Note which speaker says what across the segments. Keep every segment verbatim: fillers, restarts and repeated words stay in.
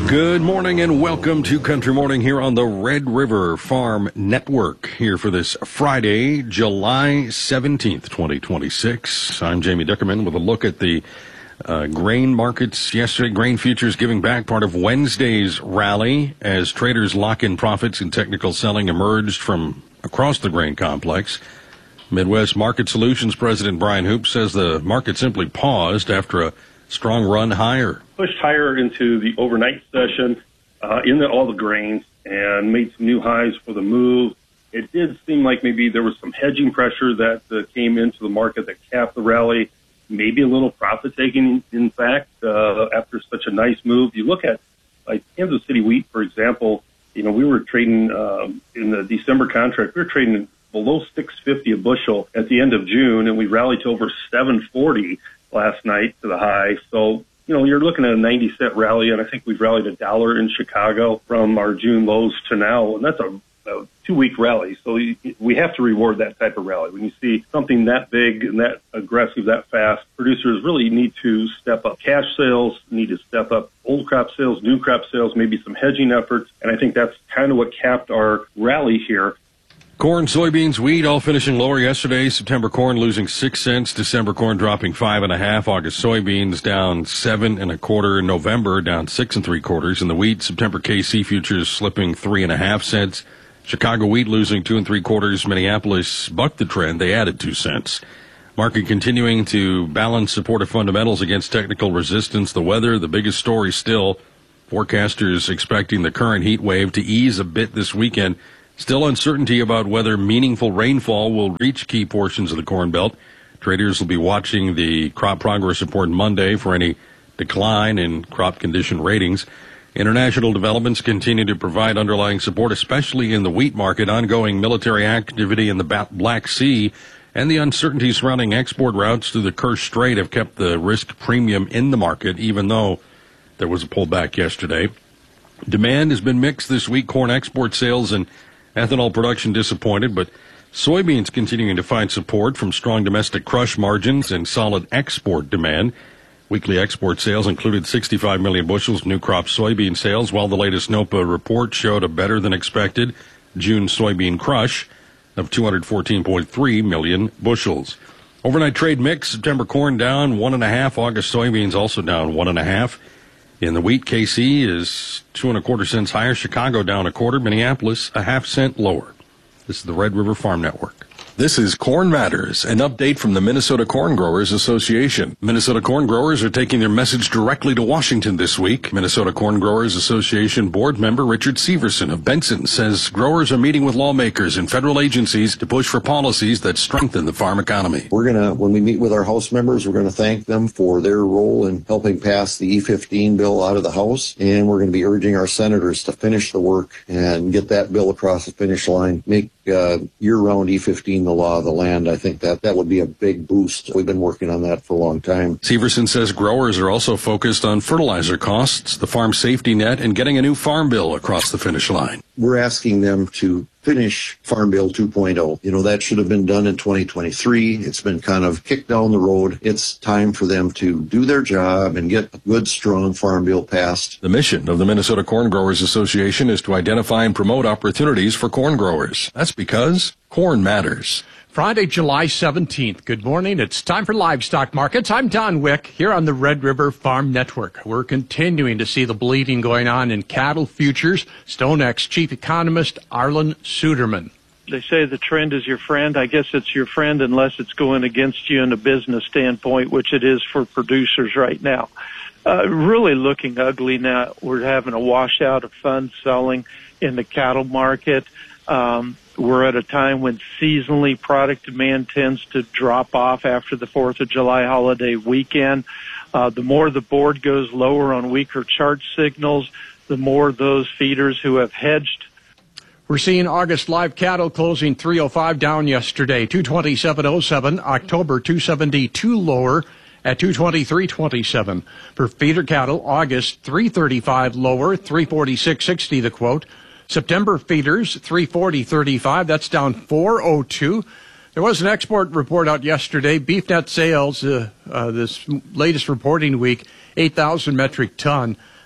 Speaker 1: Good morning and welcome to Country Morning here on the Red River Farm Network, here for this Friday, July seventeenth, twenty twenty-six. I'm Jamie Dickerman with a look at the uh, grain markets yesterday. Grain futures giving back part of Wednesday's rally as traders lock in profits and technical selling emerged from across the grain complex. Midwest Market Solutions President Brian Hoop says the market simply paused after a strong run higher.
Speaker 2: Pushed higher into the overnight session uh, in the, all the grains and made some new highs for the move. It did seem like maybe there was some hedging pressure that uh, came into the market that capped the rally, maybe a little profit taking, in fact, uh, after such a nice move. You look at like Kansas City wheat, for example, you know, we were trading um, in the December contract, we were trading below six fifty a bushel at the end of June, and we rallied to over seven forty last night to the high. So, you know, you're looking at a ninety cent rally, and I think we've rallied a dollar in Chicago from our June lows to now, and that's a, a two-week rally. So you, we have to reward that type of rally. When you see something that big and that aggressive, that fast, producers really need to step up. Cash sales need to step up. Old crop sales, new crop sales, maybe some hedging efforts, and I think that's kind of what capped our rally here.
Speaker 1: Corn, soybeans, wheat all finishing lower yesterday. September corn losing six cents. December corn dropping five and a half. August soybeans down seven and a quarter. November down six and three quarters. And the wheat, September K C futures slipping three and a half cents. Chicago wheat losing two and three quarters. Minneapolis bucked the trend. They added two cents. Market continuing to balance supportive fundamentals against technical resistance. The weather, the biggest story still. Forecasters expecting the current heat wave to ease a bit this weekend. Still uncertainty about whether meaningful rainfall will reach key portions of the Corn Belt. Traders will be watching the crop progress report Monday for any decline in crop condition ratings. International developments continue to provide underlying support, especially in the wheat market. Ongoing military activity in the Black Sea and the uncertainty surrounding export routes through the Kerch Strait have kept the risk premium in the market, even though there was a pullback yesterday. Demand has been mixed this week. Corn export sales and ethanol production disappointed, but soybeans continuing to find support from strong domestic crush margins and solid export demand. Weekly export sales included sixty-five million bushels of new crop soybean sales, while the latest NOPA report showed a better than expected June soybean crush of two hundred fourteen point three million bushels. Overnight trade mix, September corn down one and a half, August soybeans also down one and a half. In the wheat, K C is two and a quarter cents higher. Chicago down a quarter. Minneapolis a half cent lower. This is the Red River Farm Network.
Speaker 3: This is Corn Matters, an update from the Minnesota Corn Growers Association. Minnesota corn growers are taking their message directly to Washington this week. Minnesota Corn Growers Association board member Richard Severson of Benson says growers are meeting with lawmakers and federal agencies to push for policies that strengthen the farm economy.
Speaker 4: We're going to, when we meet with our House members, we're going to thank them for their role in helping pass the E fifteen bill out of the House, and we're going to be urging our senators to finish the work and get that bill across the finish line, make uh, year-round E fifteen the law of the land. I think that that would be a big boost. We've been working on that for a long time.
Speaker 3: Severson says growers are also focused on fertilizer costs, the farm safety net, and getting a new farm bill across the finish line.
Speaker 4: We're asking them to finish Farm Bill two point oh. You know, that should have been done in twenty twenty-three. It's been kind of kicked down the road. It's time for them to do their job and get a good, strong Farm Bill passed.
Speaker 3: The mission of the Minnesota Corn Growers Association is to identify and promote opportunities for corn growers. That's because corn matters.
Speaker 5: Friday, July seventeenth. Good morning. It's time for Livestock Markets. I'm Don Wick here on the Red River Farm Network. We're continuing to see the bleeding going on in cattle futures. StoneX Chief Economist Arlan Suderman.
Speaker 6: They say the trend is your friend. I guess it's your friend unless it's going against you in a business standpoint, which it is for producers right now. Uh, really looking ugly now. We're having a washout of funds selling in the cattle market. Um, We're at a time when seasonally product demand tends to drop off after the fourth of July holiday weekend. Uh, the more the board goes lower on weaker chart signals, the more those feeders who have hedged.
Speaker 5: We're seeing August live cattle closing three oh five down yesterday, two twenty-seven oh seven. October two seventy-two lower at two twenty-three twenty-seven. For feeder cattle, August three thirty-five lower, three forty-six sixty the quote. September feeders, three forty thirty-five. That's down four oh two. There was an export report out yesterday. Beef net sales, uh, uh, this latest reporting week, eight thousand metric ton.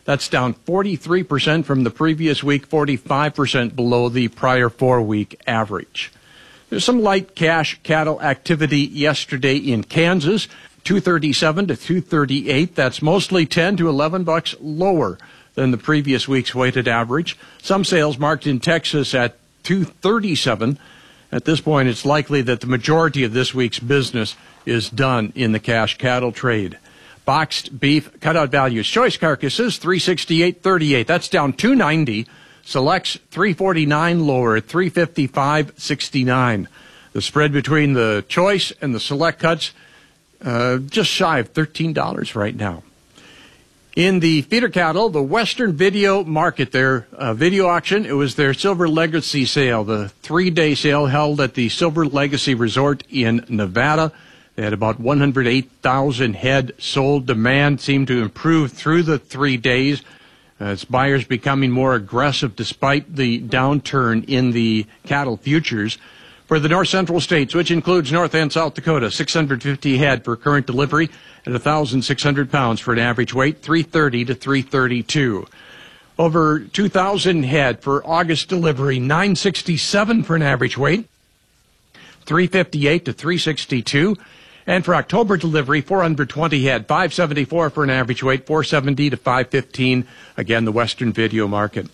Speaker 5: That's down forty-three percent from the previous week, forty-five percent below the prior four-week average. There's some light cash cattle activity yesterday in Kansas, two thirty-seven to two thirty-eight. That's mostly ten to eleven bucks lower than the previous week's weighted average. Some sales marked in Texas at two thirty-seven. At this point, it's likely that the majority of this week's business is done in the cash cattle trade. Boxed beef cutout values. Choice carcasses, three sixty-eight thirty-eight. That's down two ninety. Selects, three forty-nine lower at three fifty-five sixty-nine. The spread between the choice and the select cuts, uh, just shy of thirteen dollars right now. In the feeder cattle, the Western Video Market, their uh, video auction, it was their Silver Legacy sale, the three-day sale held at the Silver Legacy Resort in Nevada. They had about one hundred eight thousand head sold. Demand seemed to improve through the three days as buyers becoming more aggressive despite the downturn in the cattle futures. For the north central states, which includes North and South Dakota, six hundred fifty head for current delivery at one thousand six hundred pounds for an average weight, three thirty to three thirty-two. Over two thousand head for August delivery, nine sixty-seven for an average weight, three fifty-eight to three sixty-two. And for October delivery, four hundred twenty head, five seventy-four for an average weight, four seventy to five fifteen. Again, the Western Video Market.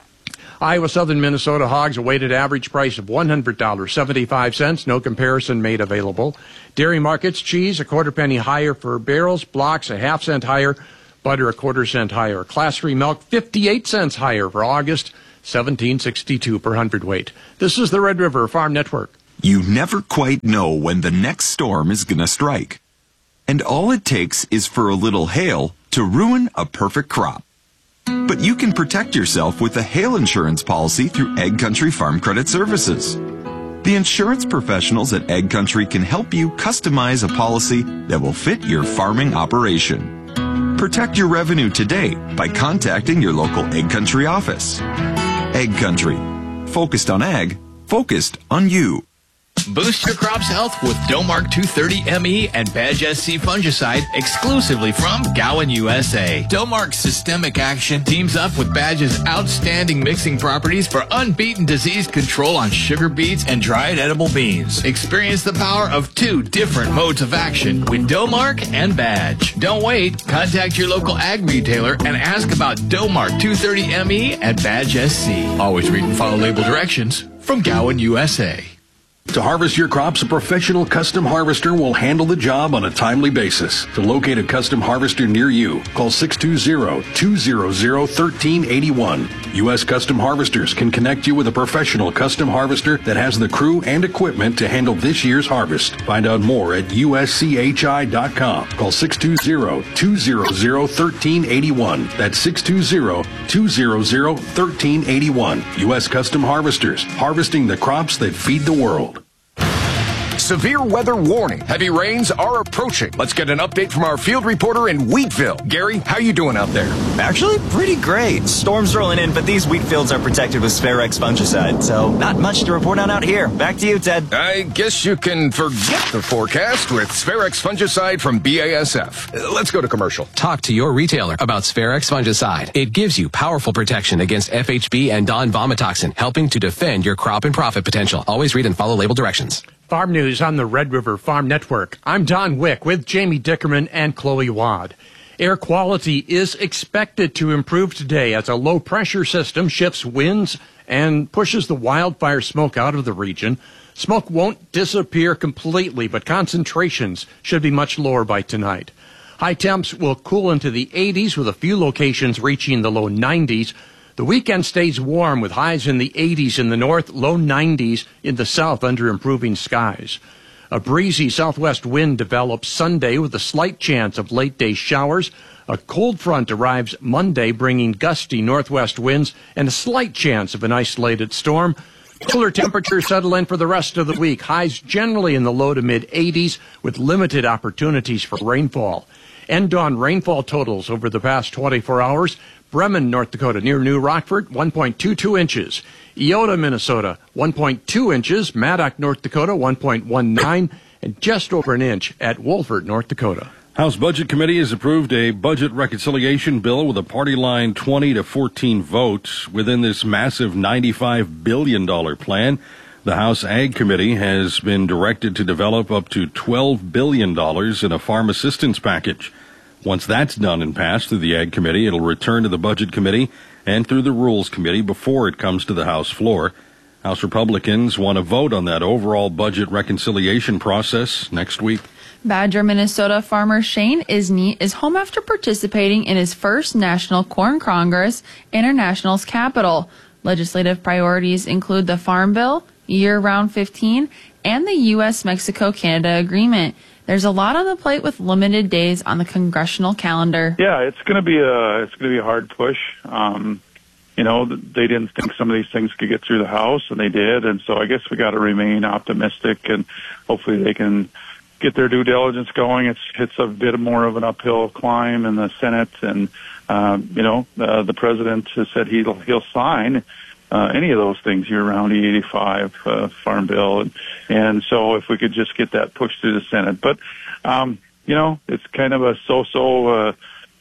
Speaker 5: Iowa Southern Minnesota hogs, a weighted average price of one hundred dollars and seventy-five cents. No comparison made available. Dairy markets, cheese, a quarter penny higher for barrels. Blocks, a half cent higher. Butter, a quarter cent higher. Class three milk, fifty-eight cents higher for August, seventeen sixty-two per hundredweight. This is the Red River Farm Network.
Speaker 7: You never quite know when the next storm is going to strike. And all it takes is for a little hail to ruin a perfect crop. But you can protect yourself with a hail insurance policy through Egg Country Farm Credit Services. The insurance professionals at Egg Country can help you customize a policy that will fit your farming operation. Protect your revenue today by contacting your local Egg Country office. Egg Country. Focused on ag, focused on you.
Speaker 8: Boost your crop's health with Domark two thirty M E and Badge S C fungicide exclusively from Gowan, U S A. Domark Systemic Action teams up with Badge's outstanding mixing properties for unbeaten disease control on sugar beets and dried edible beans. Experience the power of two different modes of action with Domark and Badge. Don't wait. Contact your local ag retailer and ask about Domark two thirty M E and Badge S C. Always read and follow label directions from Gowan, U S A.
Speaker 3: To harvest your crops, a professional custom harvester will handle the job on a timely basis. To locate a custom harvester near you, call six two zero, two zero zero, one three eight one. U S Custom Harvesters can connect you with a professional custom harvester that has the crew and equipment to handle this year's harvest. Find out more at U S C H I dot com. Call six two zero, two zero zero, one three eight one. That's six two zero, two zero zero, one three eight one. U S Custom Harvesters, harvesting the crops that feed the world.
Speaker 9: Severe weather warning. Heavy rains are approaching. Let's get an update from our field reporter in Wheatville. Gary, how you doing out there?
Speaker 10: Actually, pretty great. Storms rolling in, but these wheat fields are protected with Spharex fungicide, so not much to report on out here. Back to you, Ted.
Speaker 9: I guess you can forget the forecast with Spharex fungicide from B A S F. Uh, let's go to commercial.
Speaker 11: Talk to your retailer about Spharex fungicide. It gives you powerful protection against F H B and Don vomitoxin, helping to defend your crop and profit potential. Always read and follow label directions.
Speaker 5: Farm News on the Red River Farm Network. I'm Don Wick with Jamie Dickerman and Chloe Wad. Air quality is expected to improve today as a low-pressure system shifts winds and pushes the wildfire smoke out of the region. Smoke won't disappear completely, but concentrations should be much lower by tonight. High temps will cool into the eighties with a few locations reaching the low nineties. The weekend stays warm with highs in the eighties in the north, low nineties in the south under improving skies. A breezy southwest wind develops Sunday with a slight chance of late-day showers. A cold front arrives Monday, bringing gusty northwest winds and a slight chance of an isolated storm. Cooler temperatures settle in for the rest of the week. Highs generally in the low to mid-eighties with limited opportunities for rainfall. End-on rainfall totals over the past twenty-four hours. Bremen, North Dakota, near New Rockford, one point two two inches. Iota, Minnesota, one point two inches. Maddock, North Dakota, one point one nine. And just over an inch at Wolford, North Dakota.
Speaker 1: House Budget Committee has approved a budget reconciliation bill with a party line twenty to fourteen votes. Within this massive ninety-five billion dollars plan, the House Ag Committee has been directed to develop up to twelve billion dollars in a farm assistance package. Once that's done and passed through the Ag Committee, it'll return to the Budget Committee and through the Rules Committee before it comes to the House floor. House Republicans want to vote on that overall budget reconciliation process next week.
Speaker 12: Badger, Minnesota farmer Shane Isney is home after participating in his first National Corn Congress, International's capital. Legislative priorities include the Farm Bill, Year-Round fifteen, and the U S Mexico Canada Agreement. There's a lot on the plate with limited days on the congressional calendar.
Speaker 13: Yeah, it's going to be a it's going to be a hard push. Um, you know, they didn't think some of these things could get through the House, and they did. And so I guess we got to remain optimistic, and hopefully they can get their due diligence going. It's it's a bit more of an uphill climb in the Senate, and um, you know, uh, the president has said he'll he'll sign Uh, any of those things year-round, E eighty-five, uh, Farm Bill. And, and so if we could just get that pushed through the Senate. But, um, you know, it's kind of a so-so, uh,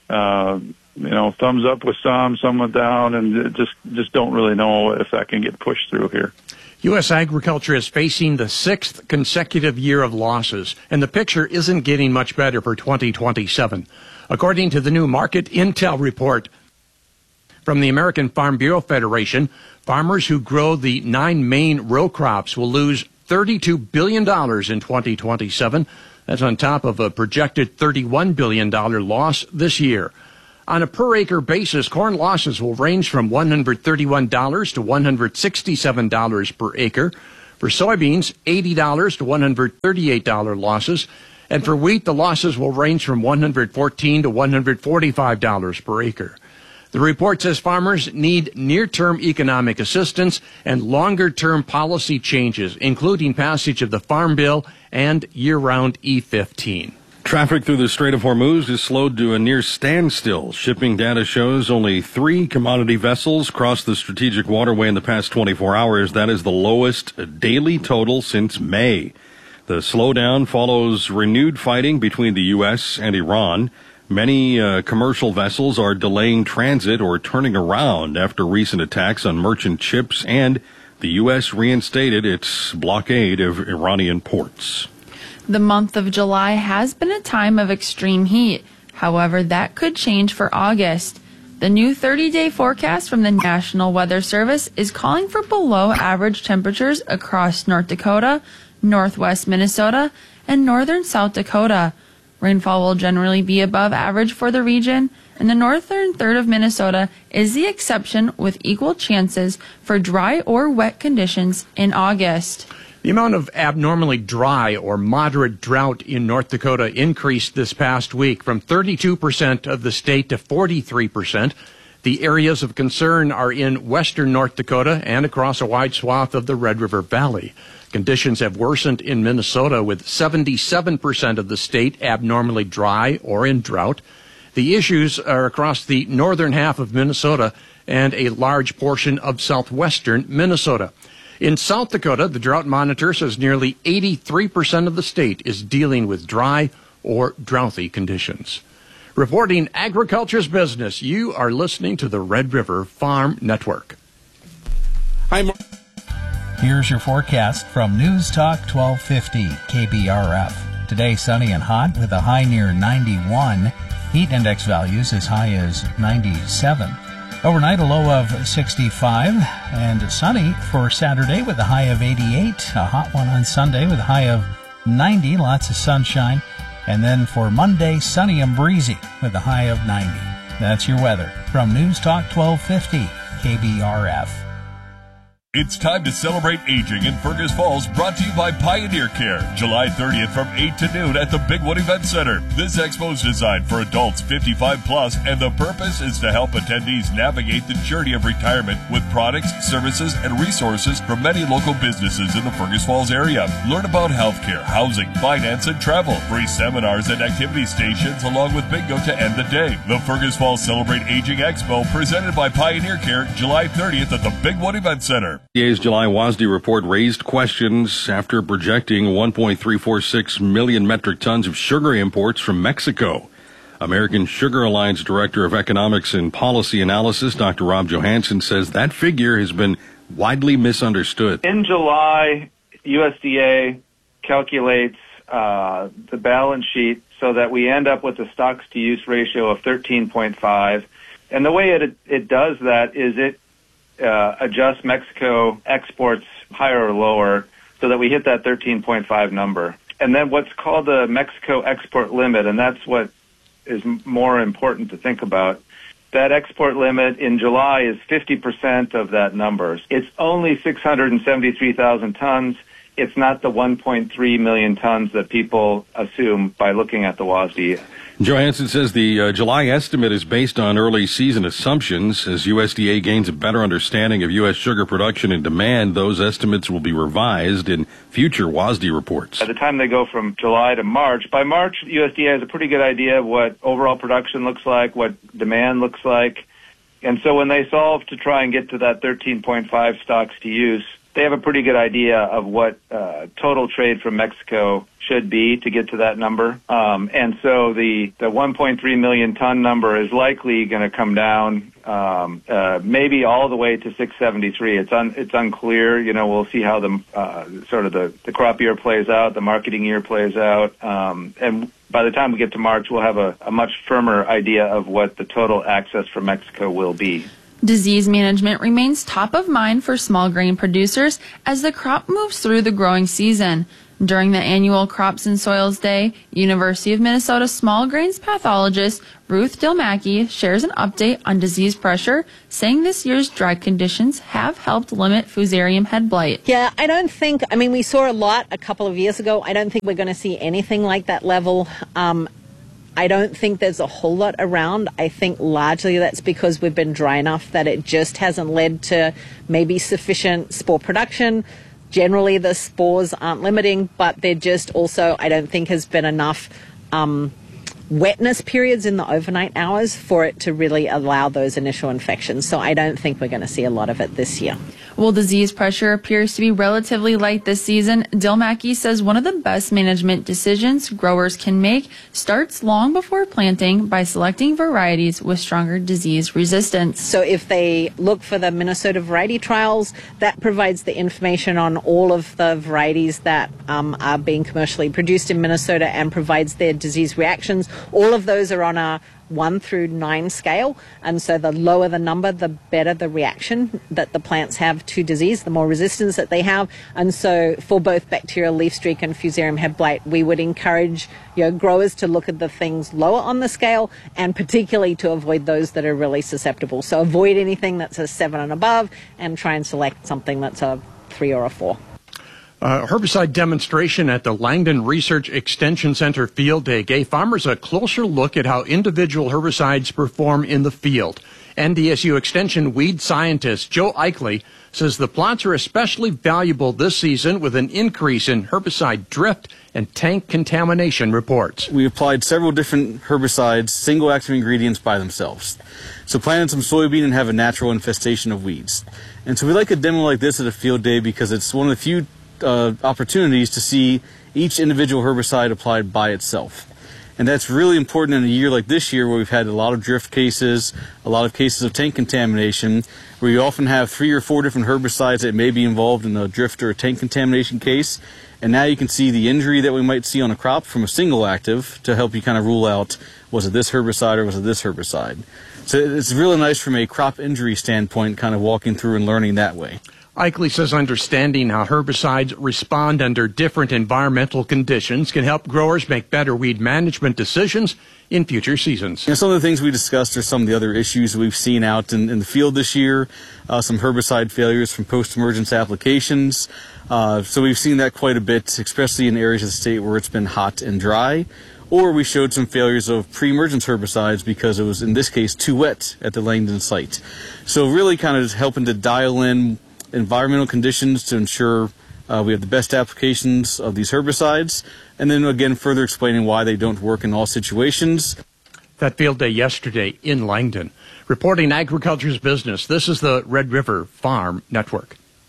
Speaker 13: uh, you know, thumbs up with some, some with down, and just, just don't really know if that can get pushed through here.
Speaker 5: U S agriculture is facing the sixth consecutive year of losses, and the picture isn't getting much better for twenty twenty-seven. According to the new Market Intel report from the American Farm Bureau Federation, farmers who grow the nine main row crops will lose thirty-two billion dollars in twenty twenty-seven. That's on top of a projected thirty-one billion dollars loss this year. On a per-acre basis, corn losses will range from one hundred thirty-one dollars to one hundred sixty-seven dollars per acre. For soybeans, eighty dollars to one hundred thirty-eight dollars losses. And for wheat, the losses will range from one hundred fourteen dollars to one hundred forty-five dollars per acre. The report says farmers need near-term economic assistance and longer-term policy changes, including passage of the Farm Bill and year-round E fifteen.
Speaker 1: Traffic through the Strait of Hormuz is slowed to a near standstill. Shipping data shows only three commodity vessels crossed the strategic waterway in the past twenty-four hours. That is the lowest daily total since May. The slowdown follows renewed fighting between the U S and Iran. Many uh, commercial vessels are delaying transit or turning around after recent attacks on merchant ships, and the U S reinstated its blockade of Iranian ports.
Speaker 12: The month of July has been a time of extreme heat. However, that could change for August. The new thirty-day forecast from the National Weather Service is calling for below-average temperatures across North Dakota, northwest Minnesota, and northern South Dakota. Rainfall will generally be above average for the region, and the northern third of Minnesota is the exception with equal chances for dry or wet conditions in August.
Speaker 5: The amount of abnormally dry or moderate drought in North Dakota increased this past week from thirty-two percent of the state to forty-three percent. The areas of concern are in western North Dakota and across a wide swath of the Red River Valley. Conditions have worsened in Minnesota, with seventy-seven percent of the state abnormally dry or in drought. The issues are across the northern half of Minnesota and a large portion of southwestern Minnesota. In South Dakota, the drought monitor says nearly eighty-three percent of the state is dealing with dry or drouthy conditions. Reporting agriculture's business, you are listening to the Red River Farm Network.
Speaker 1: Hi, Mark.
Speaker 14: Here's your forecast from News Talk twelve fifty K B R F. Today, sunny and hot with a high near ninety-one. Heat index values as high as ninety-seven. Overnight, a low of sixty-five. And sunny for Saturday with a high of eighty-eight. A hot one on Sunday with a high of ninety. Lots of sunshine. And then for Monday, sunny and breezy with a high of ninety. That's your weather from News Talk twelve fifty K B R F.
Speaker 15: It's time to celebrate aging in Fergus Falls, brought to you by Pioneer Care. July thirtieth from eight to noon at the Bigwood Event Center. This expo is designed for adults fifty-five plus, and the purpose is to help attendees navigate the journey of retirement with products, services, and resources from many local businesses in the Fergus Falls area. Learn about healthcare, housing, finance, and travel. Free seminars and activity stations along with bingo to end the day. The Fergus Falls Celebrate Aging Expo, presented by Pioneer Care, July thirtieth at the Bigwood Event Center.
Speaker 1: U S D A's July WASDE report raised questions after projecting one point three four six million metric tons of sugar imports from Mexico. American Sugar Alliance Director of Economics and Policy Analysis, Doctor Rob Johansson, says that figure has been widely misunderstood.
Speaker 16: In July, U S D A calculates uh, the balance sheet so that we end up with a stocks-to-use ratio of thirteen point five. And the way it it does that is it uh, adjusts Mexico exports higher or lower so that we hit that thirteen point five number. And then what's called the Mexico export limit, and that's what is more important to think about. That export limit in July is fifty percent of that number. It's only six hundred seventy-three thousand tons. It's not the one point three million tons that people assume by looking at the WASDE.
Speaker 1: Johansson says the uh, July estimate is based on early season assumptions. As U S D A gains a better understanding of U S sugar production and demand, those estimates will be revised in future WASDE reports.
Speaker 16: By the time they go from July to March, by March, U S D A has a pretty good idea of what overall production looks like, what demand looks like. And so when they solve to try and get to that thirteen point five stocks to use, they have a pretty good idea of what uh, total trade from Mexico should be to get to that number. Um, and so the, the one point three million ton number is likely going to come down um, uh, maybe all the way to six seventy-three. It's un, it's unclear. You know, we'll see how the uh, sort of the, the crop year plays out, the marketing year plays out. Um, and by the time we get to March, we'll have a, a much firmer idea of what the total access from Mexico will be.
Speaker 12: Disease management remains top of mind for small grain producers as the crop moves through the growing season. During the annual Crops and Soils Day, University of Minnesota small grains pathologist Ruth Dilmacki shares an update on disease pressure, saying this year's dry conditions have helped limit Fusarium head blight.
Speaker 17: Yeah, I don't think, I mean, we saw a lot a couple of years ago. I don't think we're going to see anything like that level. Um, I don't think there's a whole lot around. I think largely that's because we've been dry enough that it just hasn't led to maybe sufficient spore production. Generally, the spores aren't limiting, but there just also, I don't think, has been enough um, wetness periods in the overnight hours for it to really allow those initial infections. So I don't think we're going to see a lot of it this year.
Speaker 12: While disease pressure appears to be relatively light this season, Dilmacki says one of the best management decisions growers can make starts long before planting by selecting varieties with stronger disease resistance.
Speaker 17: So if they look for the Minnesota variety trials, that provides the information on all of the varieties that um, are being commercially produced in Minnesota and provides their disease reactions. All of those are on a one through nine scale, and so the lower the number, the better the reaction that the plants have to disease, the more resistance that they have. And so for both bacterial leaf streak and Fusarium head blight, we would encourage you know, growers to look at the things lower on the scale, and particularly to avoid those that are really susceptible. So avoid anything that's a seven and above, and try and select something that's a three or a four.
Speaker 5: Uh, herbicide demonstration at the Langdon Research Extension Center Field Day gave farmers a closer look at how individual herbicides perform in the field. N D S U Extension weed scientist Joe Eichley says the plots are especially valuable this season with an increase in herbicide drift and tank contamination reports.
Speaker 18: We applied several different herbicides, single active ingredients by themselves. So planted some soybean and have a natural infestation of weeds. And so we like a demo like this at a field day because it's one of the few Uh, opportunities to see each individual herbicide applied by itself. And that's really important in a year like this year where we've had a lot of drift cases, a lot of cases of tank contamination, where you often have three or four different herbicides that may be involved in a drift or a tank contamination case. And now you can see the injury that we might see on a crop from a single active to help you kind of rule out, was it this herbicide or was it this herbicide? So it's really nice from a crop injury standpoint, kind of walking through and learning that way.
Speaker 5: Eichley says understanding how herbicides respond under different environmental conditions can help growers make better weed management decisions in future seasons.
Speaker 18: And some of the things we discussed are some of the other issues we've seen out in, in the field this year, uh, some herbicide failures from post-emergence applications. Uh, so we've seen that quite a bit, especially in areas of the state where it's been hot and dry. Or we showed some failures of pre-emergence herbicides because it was, in this case, too wet at the Langdon site. So really kind of helping to dial in environmental conditions to ensure uh, we have the best applications of these herbicides, and then again further explaining why they don't work in all situations.
Speaker 5: That field day yesterday in Langdon. Reporting Agriculture's Business, this is the Red River Farm Network.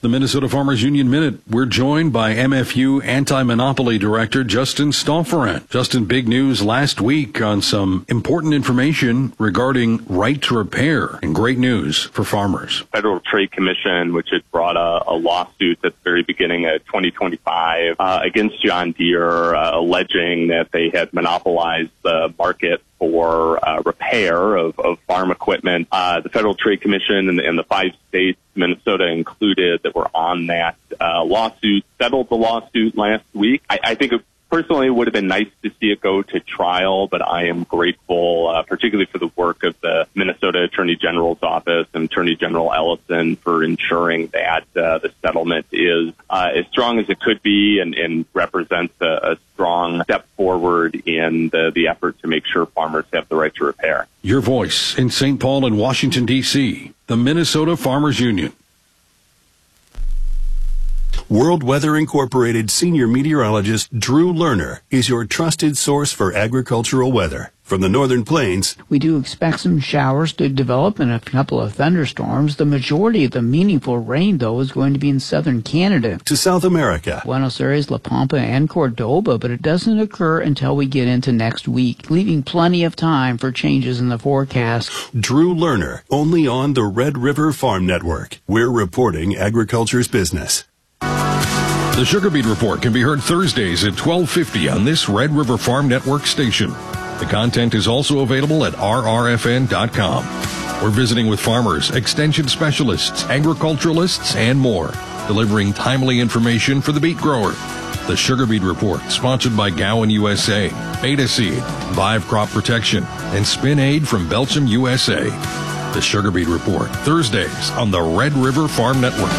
Speaker 3: The Minnesota Farmers Union Minute. We're joined by M F U Anti-Monopoly Director Justin Stolferant. Justin, big news last week on some important information regarding right to repair, and great news for farmers.
Speaker 19: Federal Trade Commission, which had brought a, a lawsuit at the very beginning of twenty twenty-five uh, against John Deere, uh, alleging that they had monopolized the market for uh, repair of, of farm equipment. Uh, the Federal Trade Commission and the, and the five states, Minnesota included, that were on that uh, lawsuit, settled the lawsuit last week. I, I think it personally would have been nice to see it go to trial, but I am grateful, uh, particularly for the work of the Minnesota Attorney General's office and Attorney General Ellison, for ensuring that uh, the settlement is uh, as strong as it could be and, and represents a, a strong step forward in the, the effort to make sure farmers have the right to repair.
Speaker 3: Your voice in Saint Paul and Washington, D C, the Minnesota Farmers Union.
Speaker 20: World Weather Incorporated senior meteorologist Drew Lerner is your trusted source for agricultural weather. From the Northern Plains,
Speaker 21: we do expect some showers to develop and a couple of thunderstorms. The majority of the meaningful rain, though, is going to be in southern Canada.
Speaker 20: To South America,
Speaker 21: Buenos Aires, La Pampa, and Cordoba, but it doesn't occur until we get into next week, leaving plenty of time for changes in the forecast.
Speaker 20: Drew Lerner, only on the Red River Farm Network. We're reporting agriculture's business.
Speaker 3: The Sugar Beet Report can be heard Thursdays at twelve fifty on this Red River Farm Network station. The content is also available at R R F N dot com. We're visiting with farmers, extension specialists, agriculturalists, and more, delivering timely information for the beet grower. The Sugar Beet Report, sponsored by Gowan U S A, Beta Seed, Vive Crop Protection, and Spin Aid from Belchim U S A. The Sugar Beet Report, Thursdays on the Red River Farm Network.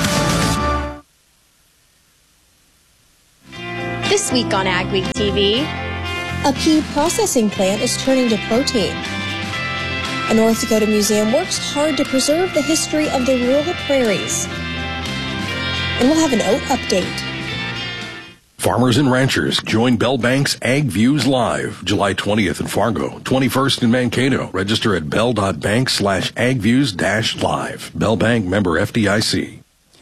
Speaker 22: This week on Ag Week T V, a pea processing plant is turning to protein. A North Dakota museum works hard to preserve the history of the rural prairies. And we'll have an oat update.
Speaker 3: Farmers and ranchers, join Bell Bank's Ag Views Live, July twentieth in Fargo, twenty-first in Mankato. Register at bell.bank slash agviews dash live. Bell Bank, member F D I C.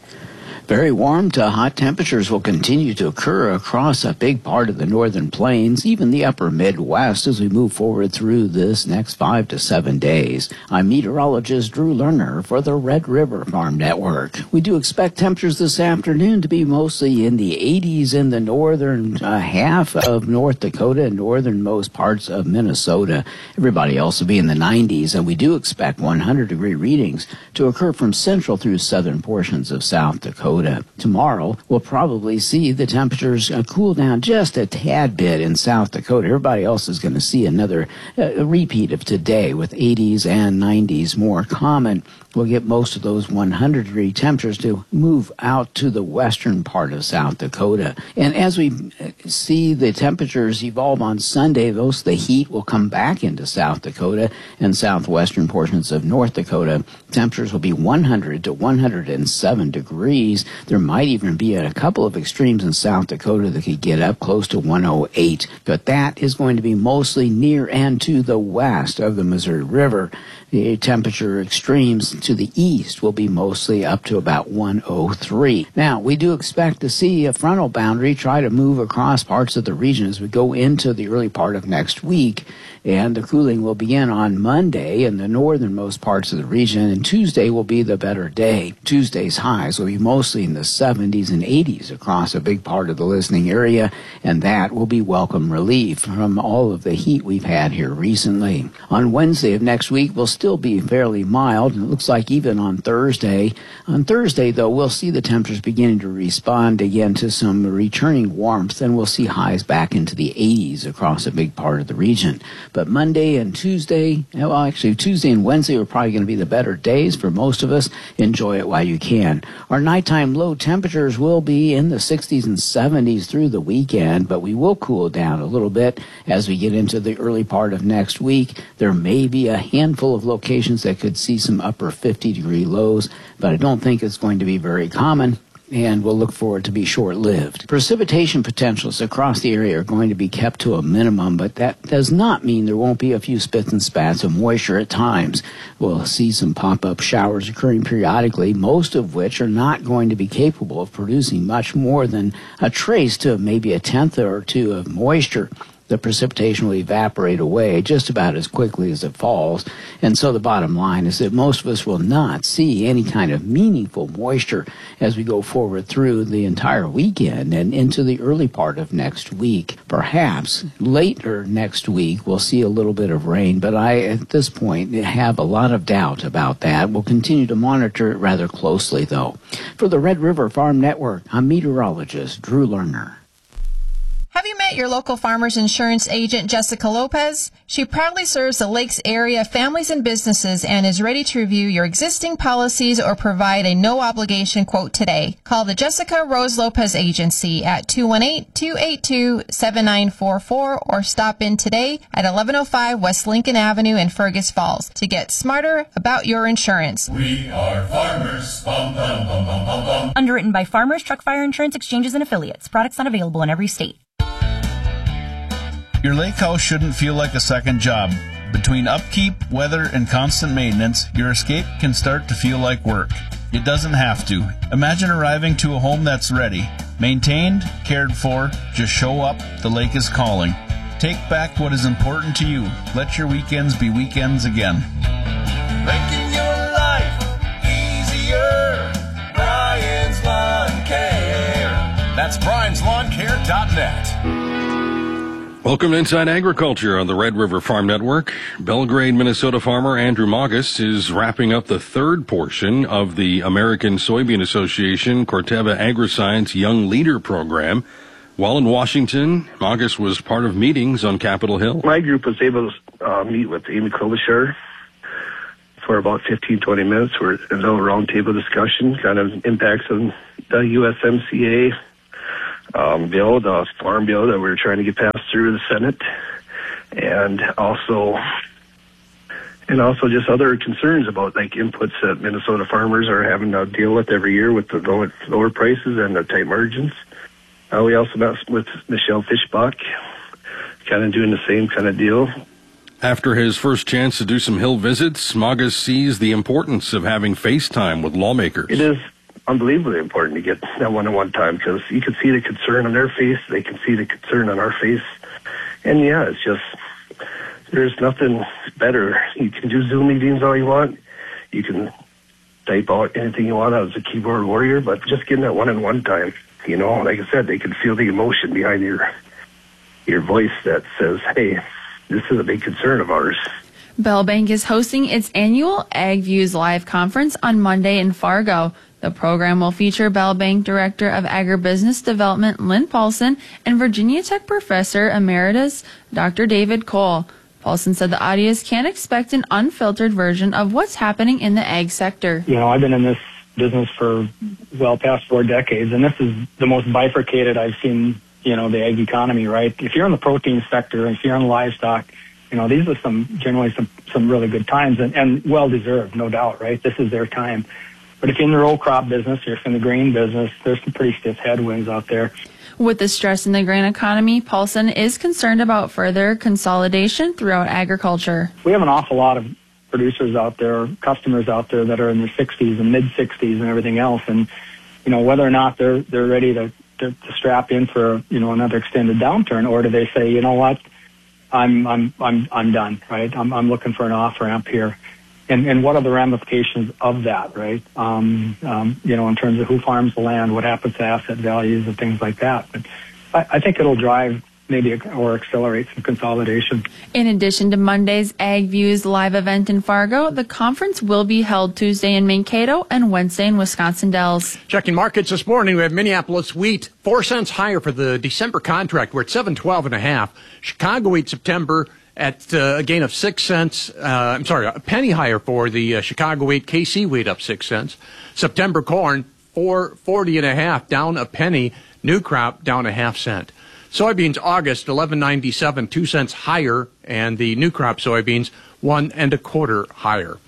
Speaker 21: Very warm to hot temperatures will continue to occur across a big part of the northern plains, even the upper Midwest, as we move forward through this next five to seven days. I'm meteorologist Drew Lerner for the Red River Farm Network. We do expect temperatures this afternoon to be mostly in the eighties in the northern uh, half of North Dakota and northernmost parts of Minnesota. Everybody else will be in the nineties, and we do expect one hundred degree readings to occur from central through southern portions of South Dakota. Tomorrow, we'll probably see the temperatures uh, cool down just a tad bit in South Dakota. Everybody else is going to see another uh, repeat of today with eighties and nineties more common. We'll get most of those one hundred degree temperatures to move out to the western part of South Dakota. And as we see the temperatures evolve on Sunday, those the heat will come back into South Dakota and southwestern portions of North Dakota. Temperatures will be one hundred to one hundred seven degrees. There might even be a couple of extremes in South Dakota that could get up close to one oh eight. But that is going to be mostly near and to the west of the Missouri River. The temperature extremes to the east will be mostly up to about one oh three. Now, we do expect to see a frontal boundary try to move across parts of the region as we go into the early part of next week. And the cooling will begin on Monday in the northernmost parts of the region, and Tuesday will be the better day. Tuesday's highs will be mostly in the seventies and eighties across a big part of the listening area, and that will be welcome relief from all of the heat we've had here recently. On Wednesday of next week, we'll still be fairly mild, and it looks like even on Thursday. On Thursday, though, we'll see the temperatures beginning to respond again to some returning warmth, and we'll see highs back into the eighties across a big part of the region. But Monday and Tuesday, well, actually Tuesday and Wednesday are probably going to be the better days for most of us. Enjoy it while you can. Our nighttime low temperatures will be in the sixties and seventies through the weekend, but we will cool down a little bit as we get into the early part of next week. There may be a handful of locations that could see some upper fifty degree lows, but I don't think it's going to be very common. and will look for it to be short-lived. Precipitation potentials across the area are going to be kept to a minimum, but that does not mean there won't be a few spits and spats of moisture at times. We'll see some pop-up showers occurring periodically, most of which are not going to be capable of producing much more than a trace to maybe a tenth or two of moisture. The precipitation will evaporate away just about as quickly as it falls. And so the bottom line is that most of us will not see any kind of meaningful moisture as we go forward through the entire weekend and into the early part of next week. Perhaps later next week we'll see a little bit of rain, but I, at this point, have a lot of doubt about that. We'll continue to monitor it rather closely, though. For the Red River Farm Network, I'm meteorologist Drew Lerner.
Speaker 2: Have you met your local farmer's insurance agent, Jessica Lopez? She proudly serves the Lakes area families and businesses and is ready to review your existing policies or provide a no-obligation quote today. Call the Jessica Rose Lopez Agency at two one eight, two eight two, seven nine four four or stop in today at eleven oh five West Lincoln Avenue in Fergus Falls to get smarter about your insurance.
Speaker 15: We are farmers. Bum, bum, bum, bum, bum, bum.
Speaker 4: Underwritten by Farmers Truck Fire Insurance Exchanges and Affiliates. Products not available in every state.
Speaker 23: Your lake house shouldn't feel like a second job. Between upkeep, weather, and constant maintenance, your escape can start to feel like work. It doesn't have to. Imagine arriving to a home that's ready. Maintained, cared for, just show up, the lake is calling. Take back what is important to you. Let your weekends be weekends again.
Speaker 15: Making your life easier. Brian's Lawn Care. That's Brian's Lawn Care dot net.
Speaker 1: Welcome to Inside Agriculture on the Red River Farm Network. Belgrade, Minnesota farmer Andrew Maugust is wrapping up the third portion of the American Soybean Association Corteva Agriscience Young Leader Program. While in Washington, Maugust was part of meetings on Capitol Hill.
Speaker 24: My group was able to uh, meet with Amy Klobuchar for about fifteen, twenty minutes. We're in a little roundtable discussion, kind of impacts of the U S M C A Um, bill, the farm bill that we were trying to get passed through the Senate, and also, and also just other concerns about like inputs that Minnesota farmers are having to deal with every year with the lower, lower prices and the tight margins. Uh, we also met with Michelle Fischbach, kind of doing the same kind of deal.
Speaker 1: After his first chance to do some Hill visits, Maugust sees the importance of having FaceTime with lawmakers.
Speaker 24: It is unbelievably important to get that one-on-one time because you can see the concern on their face, they can see the concern on our face, and yeah, it's just, there's nothing better. You can do Zoom meetings all you want, you can type out anything you want as a keyboard warrior, but just getting that one-on-one time, you know, like I said, they can feel the emotion behind your your voice that says, hey, this is a big concern of ours.
Speaker 12: Bell Bank is hosting its annual Ag Views Live conference on Monday in Fargo. The program will feature Bell Bank Director of Agribusiness Development Lynn Paulson and Virginia Tech Professor Emeritus Doctor David Cole. Paulson said the audience can expect an unfiltered version of what's happening in the ag sector.
Speaker 25: You know, I've been in this business for well past four decades, and this is the most bifurcated I've seen, you know, the ag economy, right? If you're in the protein sector, if you're in livestock, you know, these are some generally some, some really good times and, and well-deserved, no doubt, right? This is their time. But if you're in the row crop business, or if you're in the grain business, there's some pretty stiff headwinds out there.
Speaker 12: With the stress in the grain economy, Paulson is concerned about further consolidation throughout agriculture.
Speaker 25: We have an awful lot of producers out there, customers out there that are in their sixties and mid-sixties and everything else. And, you know, whether or not they're they're ready to, to, to strap in for, you know, another extended downturn, or do they say, you know what, I'm I'm I'm I'm done, right? I'm I'm looking for an off-ramp here. And, and what are the ramifications of that, right? Um, um, you know, in terms of who farms the land, what happens to asset values and things like that. But I, I think it'll drive maybe or accelerate some consolidation.
Speaker 12: In addition to Monday's Ag Views live event in Fargo, the conference will be held Tuesday in Mankato and Wednesday in Wisconsin Dells.
Speaker 5: Checking markets this morning, we have Minneapolis wheat four cents higher for the December contract. We're at seven twelve and a half. Chicago wheat September at uh, a gain of six cents. Uh, I'm sorry, a penny higher for the uh, Chicago wheat. K C wheat up six cents. September corn four forty and a half, down a penny. New crop down a half cent. Soybeans August eleven ninety-seven, two cents higher, and the new crop soybeans one and a quarter higher.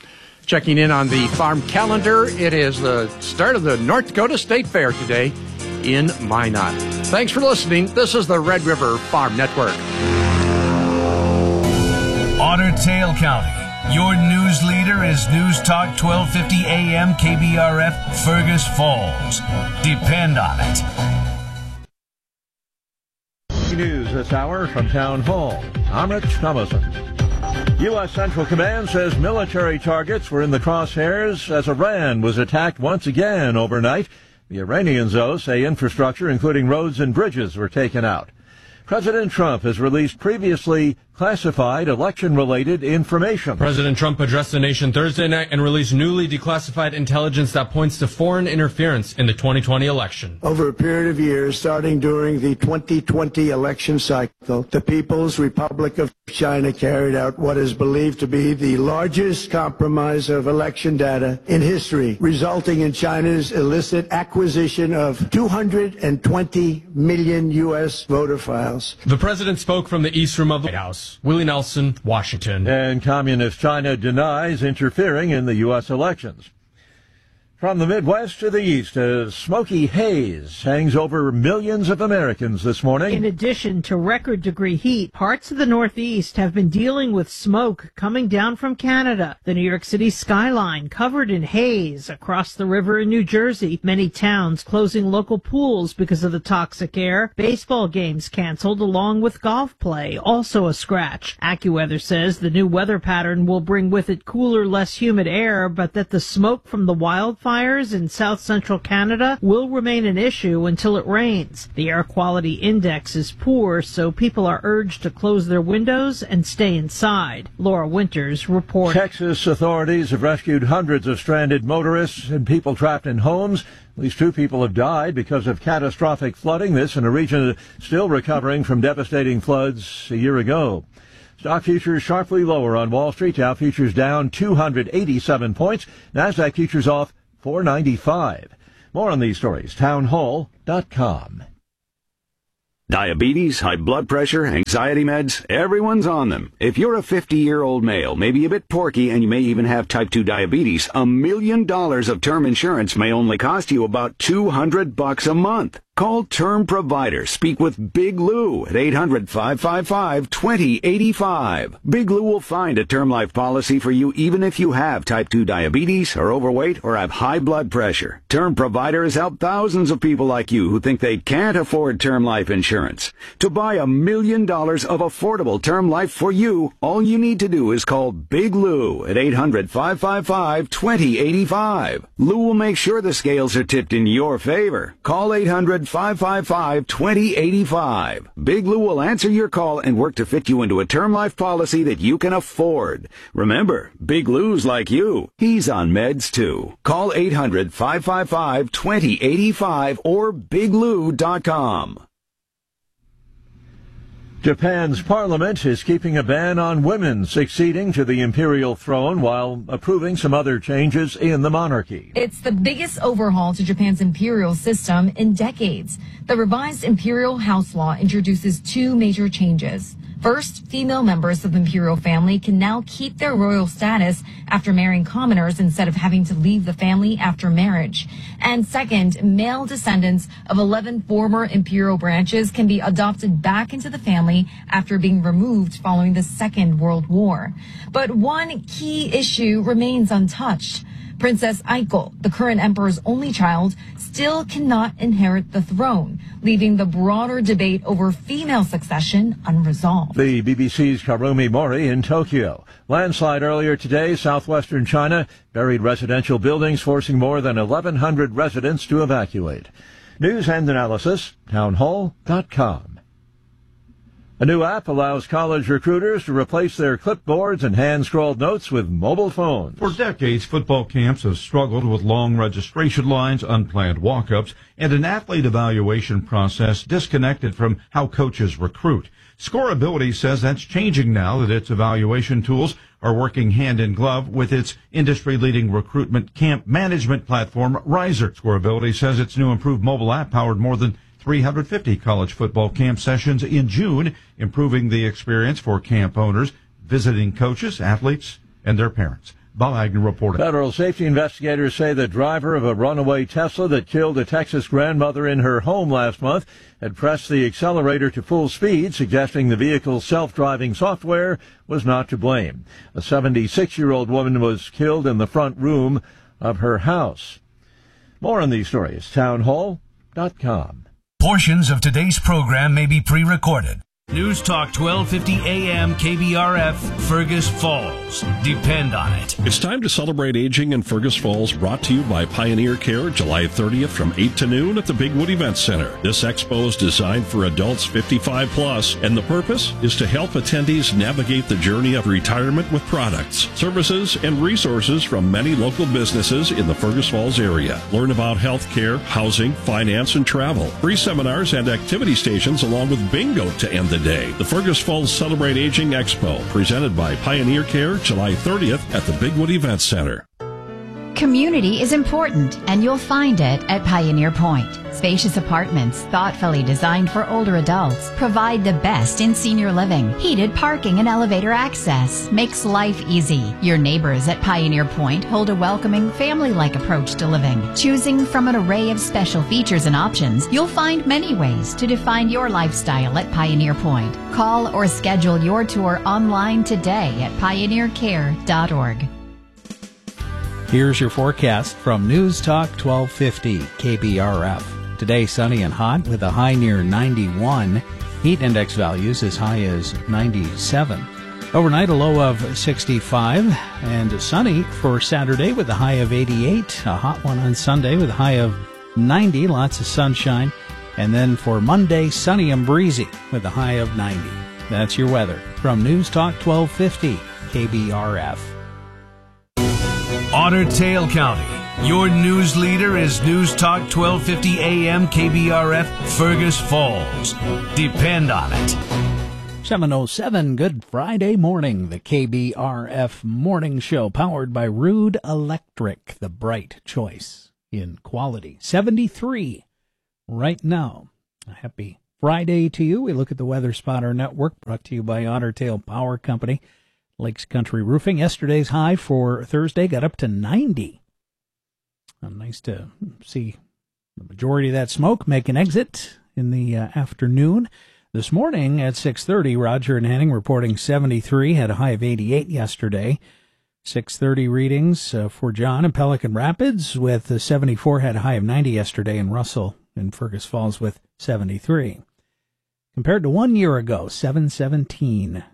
Speaker 5: Checking in on the farm calendar, it is the start of the North Dakota State Fair today in Minot. Thanks for listening. This is the Red River Farm Network.
Speaker 6: Otter Tail County. Your news leader is News Talk twelve fifty A M K B R F Fergus Falls. Depend on it.
Speaker 7: News this hour from Town Hall. I'm Rich Thomason. U S. Central Command says military targets were in the crosshairs as Iran was attacked once again overnight. The Iranians, though, say infrastructure, including roads and bridges, were taken out. President Trump has released previously classified election-related information.
Speaker 8: President Trump addressed the nation Thursday night and released newly declassified intelligence that points to foreign interference in the twenty twenty election.
Speaker 9: Over a period of years, starting during the twenty twenty election cycle, the People's Republic of China carried out what is believed to be the largest compromise of election data in history, resulting in China's illicit acquisition of two hundred twenty million U S voter files.
Speaker 8: The president spoke from the east room of the White House. Willie Nelson, Washington.
Speaker 7: And Communist China denies interfering in the U S elections. From the Midwest to the east, a smoky haze hangs over millions of Americans this morning.
Speaker 10: In addition to record-degree heat, parts of the Northeast have been dealing with smoke coming down from Canada. The New York City skyline covered in haze across the river in New Jersey. Many towns closing local pools because of the toxic air. Baseball games canceled along with golf play, also a scratch. AccuWeather says the new weather pattern will bring with it cooler, less humid air, but that the smoke from the wildfire Fires in south central Canada will remain an issue until it rains. The air quality index is poor, so people are urged to close their windows and stay inside. Laura Winters reports.
Speaker 7: Texas authorities have rescued hundreds of stranded motorists and people trapped in homes. At least two people have died because of catastrophic flooding. This in a region still recovering from devastating floods a year ago. Stock futures sharply lower on Wall Street. Dow futures down two hundred eighty-seven points. Nasdaq futures off four ninety-five. More on these stories, town hall dot com.
Speaker 26: Diabetes, high blood pressure, anxiety meds, everyone's on them. If you're a fifty-year-old male, maybe a bit porky, and you may even have type two diabetes, a million dollars of term insurance may only cost you about two hundred bucks a month. Call Term Provider. Speak with Big Lou at eight hundred, five five five, two zero eight five. Big Lou will find a term life policy for you even if you have type two diabetes, are overweight, or have high blood pressure. Term Provider has helped thousands of people like you who think they can't afford term life insurance. To buy a million dollars of affordable term life for you, all you need to do is call Big Lou at eight hundred, five five five, two zero eight five. Lou will make sure the scales are tipped in your favor. Call eight hundred, five five five, two zero eight five. Big Lou will answer your call and work to fit you into a term life policy that you can afford. Remember, Big Lou's like you. He's on meds too. Call eight hundred, five five five, two zero eight five or big lou dot com.
Speaker 7: Japan's parliament is keeping a ban on women succeeding to the imperial throne while approving some other changes in the monarchy.
Speaker 27: It's the biggest overhaul to Japan's imperial system in decades. The revised imperial house law introduces two major changes. First, female members of the imperial family can now keep their royal status after marrying commoners instead of having to leave the family after marriage. And second, male descendants of eleven former imperial branches can be adopted back into the family after being removed following the Second World War. But one key issue remains untouched. Princess Aiko, the current emperor's only child, still cannot inherit the throne, leaving the broader debate over female succession unresolved.
Speaker 7: The B B C's Karumi Mori in Tokyo. Landslide earlier today, southwestern China, buried residential buildings forcing more than eleven hundred residents to evacuate. News and analysis, town hall dot com. A new app allows college recruiters to replace their clipboards and hand-scrawled notes with mobile phones.
Speaker 28: For decades, football camps have struggled with long registration lines, unplanned walk-ups, and an athlete evaluation process disconnected from how coaches recruit. Scoreability says that's changing now that its evaluation tools are working hand in glove with its industry-leading recruitment camp management platform, Riser. Scoreability says its new improved mobile app powered more than three hundred fifty college football camp sessions in June, improving the experience for camp owners, visiting coaches, athletes, and their parents. Bob Agnew reporting.
Speaker 7: Federal safety investigators say the driver of a runaway Tesla that killed a Texas grandmother in her home last month had pressed the accelerator to full speed, suggesting the vehicle's self-driving software was not to blame. A seventy-six-year-old woman was killed in the front room of her house. More on these stories, townhall dot com.
Speaker 6: Portions of today's program may be pre-recorded. News Talk twelve fifty A M K B R F, Fergus Falls. Depend on it.
Speaker 11: It's time to celebrate aging in Fergus Falls, brought to you by Pioneer Care, July thirtieth from eight to noon at the Bigwood Event Center. This expo is designed for adults fifty-five plus, and the purpose is to help attendees navigate the journey of retirement with products, services, and resources from many local businesses in the Fergus Falls area. Learn about health care, housing, finance, and travel. Free seminars and activity stations along with bingo to end the day. The Fergus Falls Celebrate Aging Expo, presented by Pioneer Care, July thirtieth at the Bigwood Event Center.
Speaker 13: Community is important, and you'll find it at Pioneer Point. Spacious apartments, thoughtfully designed for older adults, provide the best in senior living. Heated parking and elevator access makes life easy. Your neighbors at Pioneer Point hold a welcoming, family-like approach to living. Choosing from an array of special features and options, you'll find many ways to define your lifestyle at Pioneer Point. Call or schedule your tour online today at pioneer care dot org.
Speaker 14: Here's your forecast from News Talk twelve fifty K B R F. Today, sunny and hot with a high near ninety-one. Heat index values as high as ninety-seven. Overnight, a low of sixty-five. And sunny for Saturday with a high of eighty-eight. A hot one on Sunday with a high of ninety. Lots of sunshine. And then for Monday, sunny and breezy with a high of ninety. That's your weather from News Talk twelve fifty K B R F.
Speaker 6: Otter Tail County. Your news leader is News Talk twelve fifty A M K B R F, Fergus Falls. Depend on it.
Speaker 14: seven oh seven, good Friday morning. The K B R F Morning Show, powered by Rude Electric, the bright choice in quality. seventy-three right now. A happy Friday to you. We look at the Weather Spotter Network, brought to you by Otter Tail Power Company. Lakes Country Roofing. Yesterday's high for Thursday got up to ninety. Uh, nice to see the majority of that smoke make an exit in the uh, afternoon. This morning at six thirty, Roger and Henning reporting seventy-three, had a high of eighty-eight yesterday. six thirty readings uh, for John in Pelican Rapids with uh, seventy-four, had a high of ninety yesterday, and Russell in Fergus Falls with seventy-three. Compared to one year ago, seven seventeen,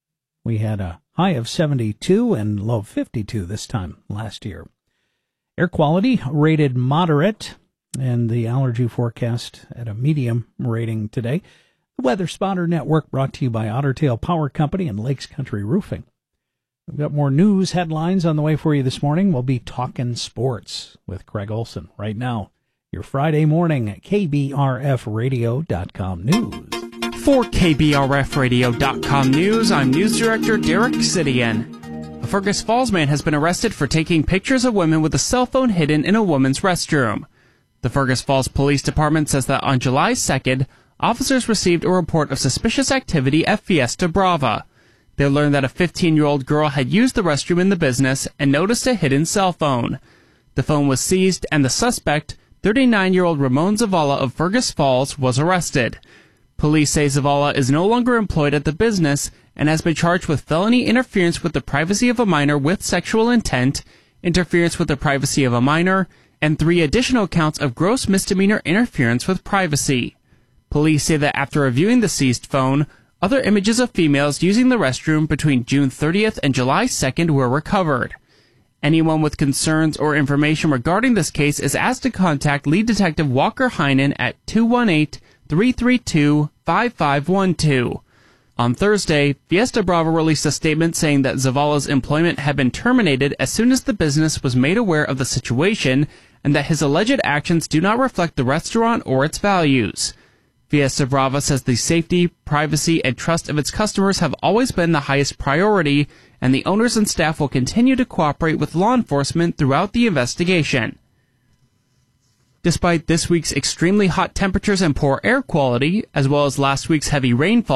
Speaker 14: we had a high of seventy-two and low of fifty-two this time last year. Air quality rated moderate, and the allergy forecast at a medium rating today. The Weather Spotter Network, brought to you by Otter Tail Power Company and Lakes Country Roofing. We've got more news headlines on the way for you this morning. We'll be talking sports with Craig Olson right now. Your Friday morning at K B R F radio dot com news.
Speaker 16: For K B R F radio dot com news, I'm News Director Derek Sidian. A Fergus Falls man has been arrested for taking pictures of women with a cell phone hidden in a woman's restroom. The Fergus Falls Police Department says that on July second, officers received a report of suspicious activity at Fiesta Brava. They learned that a fifteen-year-old girl had used the restroom in the business and noticed a hidden cell phone. The phone was seized, and the suspect, thirty-nine-year-old Ramon Zavala of Fergus Falls, was arrested. Police say Zavala is no longer employed at the business and has been charged with felony interference with the privacy of a minor with sexual intent, interference with the privacy of a minor, and three additional counts of gross misdemeanor interference with privacy. Police say that after reviewing the seized phone, other images of females using the restroom between June thirtieth and July second were recovered. Anyone with concerns or information regarding this case is asked to contact Lead Detective Walker Heinen at two one eight, three three two, five five one two. On Thursday, Fiesta Brava released a statement saying that Zavala's employment had been terminated as soon as the business was made aware of the situation and that his alleged actions do not reflect the restaurant or its values. Fiesta Brava says the safety, privacy, and trust of its customers have always been the highest priority, and the owners and staff will continue to cooperate with law enforcement throughout the investigation. Despite this week's extremely hot temperatures and poor air quality, as well as last week's heavy rainfall,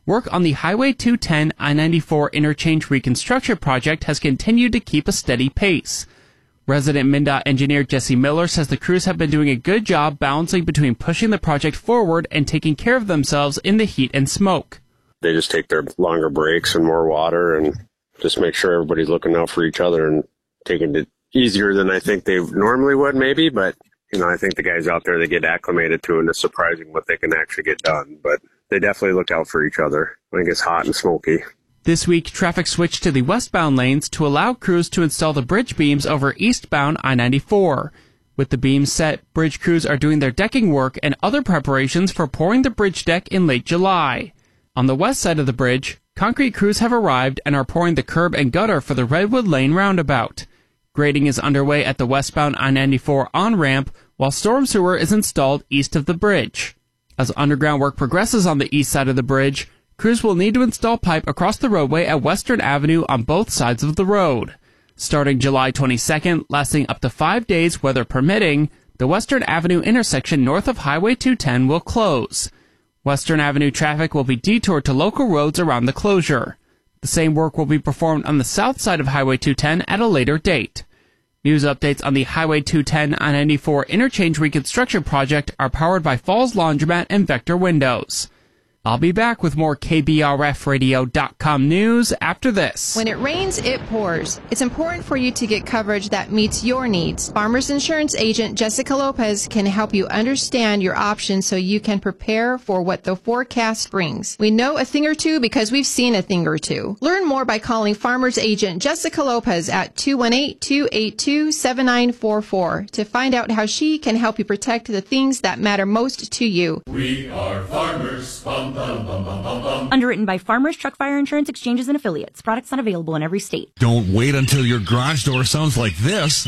Speaker 16: work on the Highway two ten I ninety-four interchange reconstruction project has continued to keep a steady pace. Resident MnDOT engineer Jesse Miller says the crews have been doing a good job balancing between pushing the project forward and taking care of themselves in the heat and smoke.
Speaker 2: They just take their longer breaks and more water and just make sure everybody's looking out for each other and taking it easier than I think they normally would maybe. But, you know, I think the guys out there, they get acclimated to it, and it's surprising what they can actually get done. But they definitely look out for each other when it gets hot and smoky.
Speaker 16: This week, traffic switched to the westbound lanes to allow crews to install the bridge beams over eastbound I ninety-four. With the beams set, bridge crews are doing their decking work and other preparations for pouring the bridge deck in late July. On the west side of the bridge, concrete crews have arrived and are pouring the curb and gutter for the Redwood Lane roundabout. Grading is underway at the westbound I ninety-four on-ramp, while storm sewer is installed east of the bridge. As underground work progresses on the east side of the bridge, crews will need to install pipe across the roadway at Western Avenue on both sides of the road. Starting July twenty-second, lasting up to five days weather permitting, the Western Avenue intersection north of Highway two ten will close. Western Avenue traffic will be detoured to local roads around the closure. The same work will be performed on the south side of Highway two ten at a later date. News updates on the Highway two ten I ninety-four interchange reconstruction project are powered by Falls Laundromat and Vector Windows. I'll be back with more K B R F radio dot com news after this.
Speaker 3: When it rains, it pours. It's important for you to get coverage that meets your needs. Farmers Insurance agent Jessica Lopez can help you understand your options so you can prepare for what the forecast brings. We know a thing or two because we've seen a thing or two. Learn more by calling Farmers agent Jessica Lopez at two one eight, two eight two, seven nine four four to find out how she can help you protect the things that matter most to you.
Speaker 17: We are farmers. Bum, bum, bum, bum, bum, bum.
Speaker 4: Underwritten by Farmers Truck Fire Insurance Exchanges and Affiliates. Products not available in every state.
Speaker 18: Don't wait until your garage door sounds like this.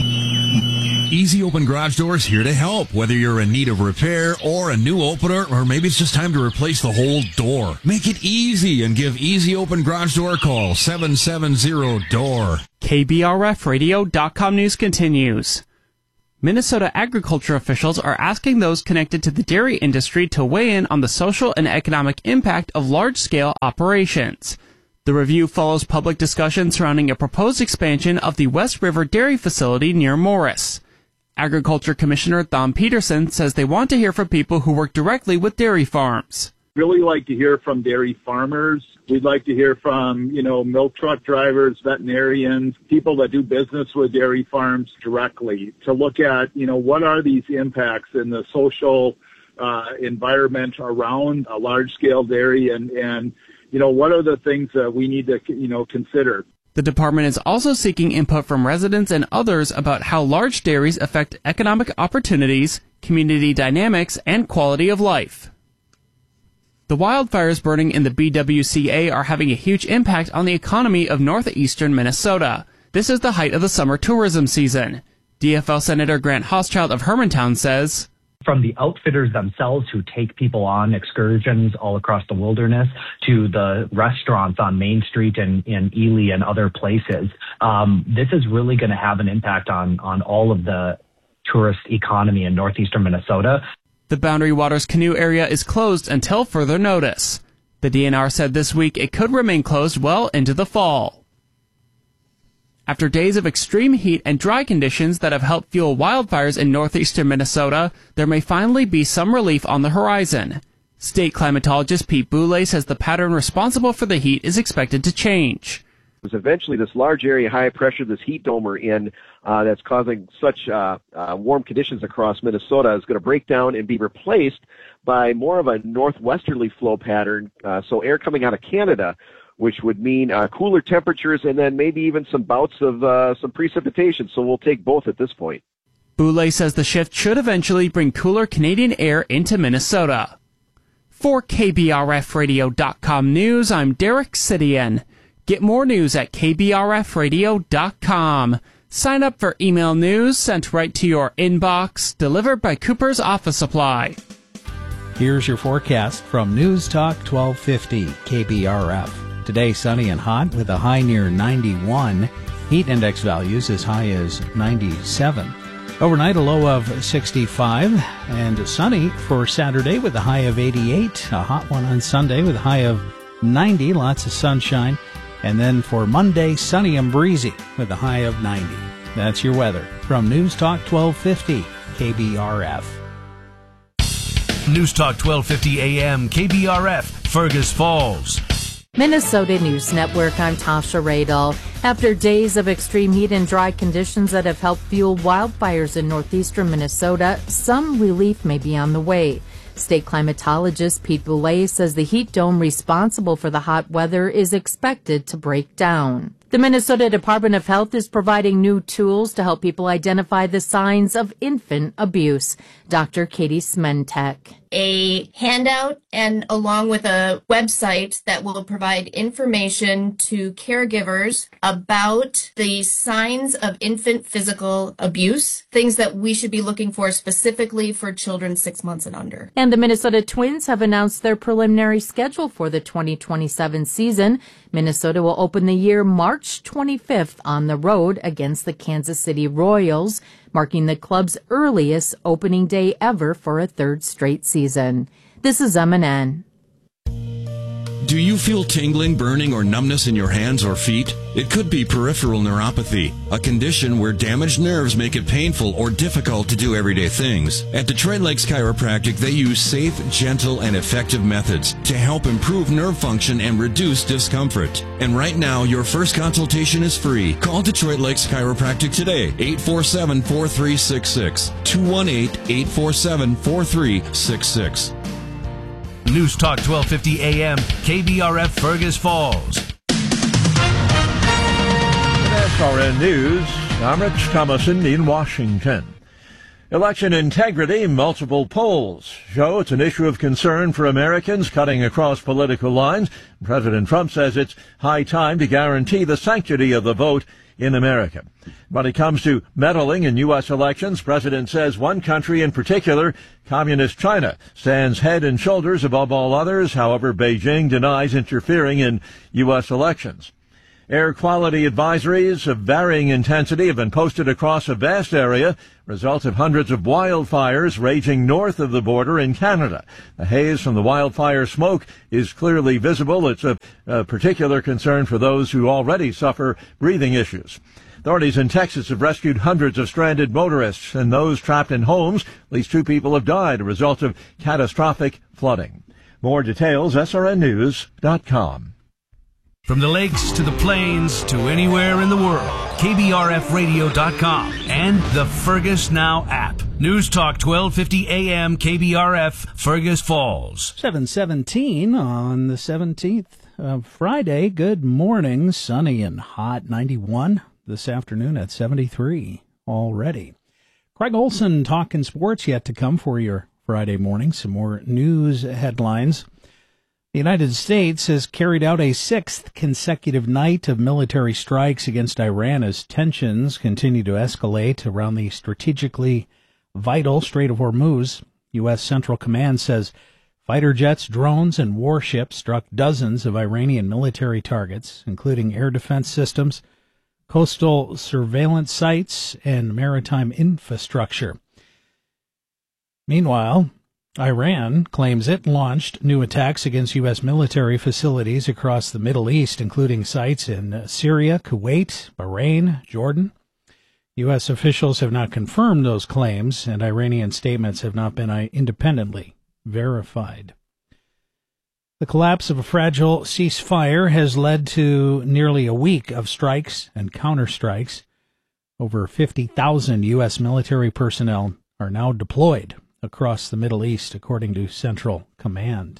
Speaker 18: Easy Open Garage Doors here to help. Whether you're in need of repair or a new opener, or maybe it's just time to replace the whole door. Make it easy and give Easy Open Garage Door a call. seven seven zero D O O R.
Speaker 16: K B R F radio dot com news continues. Minnesota agriculture officials are asking those connected to the dairy industry to weigh in on the social and economic impact of large-scale operations. The review follows public discussion surrounding a proposed expansion of the West River Dairy Facility near Morris. Agriculture Commissioner Thom Peterson says they want to hear from people who work directly with dairy farms.
Speaker 19: Really like to hear from dairy farmers. We'd like to hear from, you know, milk truck drivers, veterinarians, people that do business with dairy farms directly to look at, you know, what are these impacts in the social uh, environment around a large-scale dairy and, and, you know, what are the things that we need to, you know, consider.
Speaker 16: The department is also seeking input from residents and others about how large dairies affect economic opportunities, community dynamics, and quality of life. The wildfires burning in the B W C A are having a huge impact on the economy of northeastern Minnesota. This is the height of the summer tourism season. D F L Senator Grant Hochschild of Hermantown says,
Speaker 20: from the outfitters themselves who take people on excursions all across the wilderness to the restaurants on Main Street and in Ely and other places, um, this is really going to have an impact on, on all of the tourist economy in northeastern Minnesota.
Speaker 16: The Boundary Waters canoe area is closed until further notice. The D N R said this week it could remain closed well into the fall. After days of extreme heat and dry conditions that have helped fuel wildfires in northeastern Minnesota, there may finally be some relief on the horizon. State climatologist Pete Boulay says the pattern responsible for the heat is expected to change.
Speaker 21: Eventually, this large area high pressure, this heat dome we're in, uh, that's causing such uh, uh, warm conditions across Minnesota is going to break down and be replaced by more of a northwesterly flow pattern. Uh, so air coming out of Canada, which would mean uh, cooler temperatures and then maybe even some bouts of uh, some precipitation. So we'll take both at this point.
Speaker 16: Boulay says the shift should eventually bring cooler Canadian air into Minnesota. For K B R F radio dot com news, I'm Derek Sidian. Get more news at K B R F radio dot com. Sign up for email news sent right to your inbox, delivered by Cooper's Office Supply.
Speaker 14: Here's your forecast from News Talk twelve fifty K B R F. Today, sunny and hot with a high near ninety-one. Heat index values as high as ninety-seven. Overnight, a low of sixty-five, and sunny for Saturday with a high of eighty-eight. A hot one on Sunday with a high of ninety, lots of sunshine. And then for Monday, sunny and breezy with a high of ninety. That's your weather from News Talk twelve fifty K B R F.
Speaker 6: News Talk twelve fifty A M K B R F, Fergus Falls.
Speaker 1: Minnesota News Network, I'm Tasha Radel. After days of extreme heat and dry conditions that have helped fuel wildfires in northeastern Minnesota, some relief may be on the way. State climatologist Pete Boulay says the heat dome responsible for the hot weather is expected to break down. The Minnesota Department of Health is providing new tools to help people identify the signs of infant abuse. Doctor Katie Smentek.
Speaker 5: A handout and along with a website that will provide information to caregivers about the signs of infant physical abuse, things that we should be looking for specifically for children six months and under.
Speaker 1: And the Minnesota Twins have announced their preliminary schedule for the twenty twenty-seven season. Minnesota will open the year March twenty-fifth on the road against the Kansas City Royals, marking the club's earliest opening day ever for a third straight season. This is M N N.
Speaker 18: Do you feel tingling, burning, or numbness in your hands or feet? It could be peripheral neuropathy, a condition where damaged nerves make it painful or difficult to do everyday things. At Detroit Lakes Chiropractic, they use safe, gentle, and effective methods to help improve nerve function and reduce discomfort. And right now, your first consultation is free. Call Detroit Lakes Chiropractic today, eight four seven, four three six six, two one eight, eight four seven, four three six six.
Speaker 6: News Talk twelve fifty A M K B R F, Fergus Falls.
Speaker 7: S R N News, I'm Rich Thomason in Washington. Election integrity, multiple polls show it's an issue of concern for Americans cutting across political lines. President Trump says it's high time to guarantee the sanctity of the vote in America. When it comes to meddling in U S elections, President says one country in particular, Communist China, stands head and shoulders above all others. However, Beijing denies interfering in U S elections. Air quality advisories of varying intensity have been posted across a vast area, result of hundreds of wildfires raging north of the border in Canada. The haze from the wildfire smoke is clearly visible. It's a, a particular concern for those who already suffer breathing issues. Authorities in Texas have rescued hundreds of stranded motorists and those trapped in homes. At least two people have died as a result of catastrophic flooding. More details, S R N news dot com.
Speaker 6: From the lakes to the plains to anywhere in the world, K B R F radio dot com and the Fergus Now app. News Talk twelve fifty A M K B R F, Fergus Falls.
Speaker 14: seven seventeen on the seventeenth of Friday. Good morning. Sunny and hot, ninety-one. This afternoon at seventy-three already. Craig Olson talking sports yet to come for your Friday morning. Some more news headlines. The United States has carried out a sixth consecutive night of military strikes against Iran as tensions continue to escalate around the strategically vital Strait of Hormuz. U S. Central Command says fighter jets, drones, and warships struck dozens of Iranian military targets, including air defense systems, coastal surveillance sites, and maritime infrastructure. Meanwhile, Iran claims it launched new attacks against U S military facilities across the Middle East, including sites in Syria, Kuwait, Bahrain, Jordan. U S officials have not confirmed those claims, and Iranian statements have not been independently verified. The collapse of a fragile ceasefire has led to nearly a week of strikes and counterstrikes. Over fifty thousand U S military personnel are now deployed across the Middle East, according to Central Command.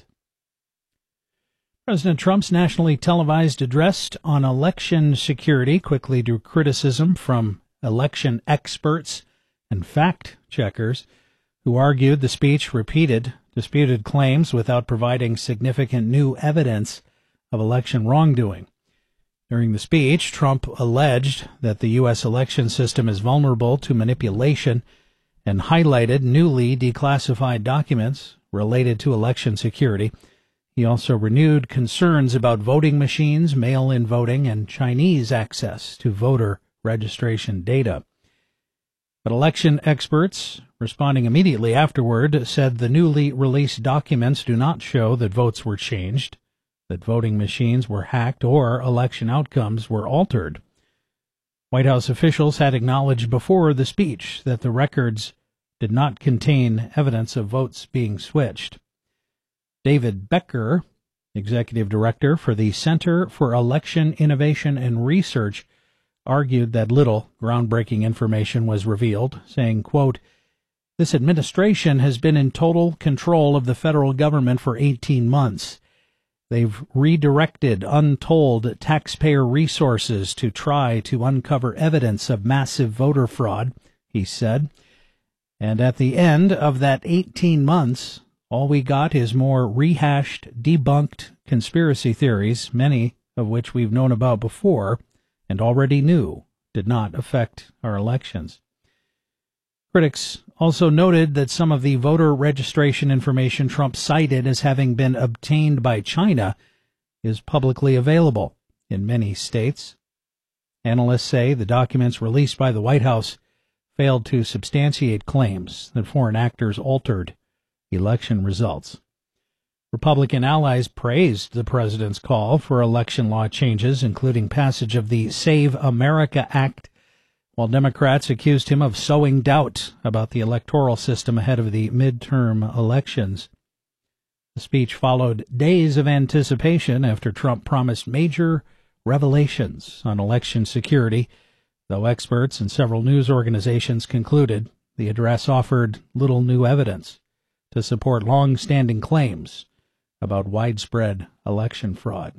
Speaker 14: President Trump's nationally televised address on election security quickly drew criticism from election experts and fact-checkers who argued the speech repeated disputed claims without providing significant new evidence of election wrongdoing. During the speech, Trump alleged that the U S election system is vulnerable to manipulation and highlighted newly declassified documents related to election security. He also renewed concerns about voting machines, mail-in voting, and Chinese access to voter registration data. But election experts, responding immediately afterward, said the newly released documents do not show that votes were changed, that voting machines were hacked, or election outcomes were altered. White House officials had acknowledged before the speech that the records did not contain evidence of votes being switched. David Becker, executive director for the Center for Election Innovation and Research, argued that little groundbreaking information was revealed, saying, quote, "This administration has been in total control of the federal government for eighteen months. They've redirected untold taxpayer resources to try to uncover evidence of massive voter fraud," he said. And at the end of that eighteen months, all we got is more rehashed, debunked conspiracy theories, many of which we've known about before and already knew did not affect our elections. Critics also noted that some of the voter registration information Trump cited as having been obtained by China is publicly available in many states. Analysts say the documents released by the White House failed to substantiate claims that foreign actors altered election results. Republican allies praised the president's call for election law changes, including passage of the Save America Act, while Democrats accused him of sowing doubt about the electoral system ahead of the midterm elections. The speech followed days of anticipation after Trump promised major revelations on election security, though experts and several news organizations concluded the address offered little new evidence to support long-standing claims about widespread election fraud.